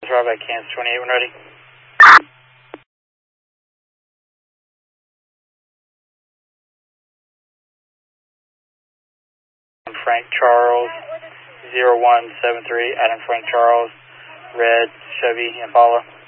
Drive by Kansas 28 when ready. Frank Charles 0173, Adam Frank Charles, red Chevy Impala.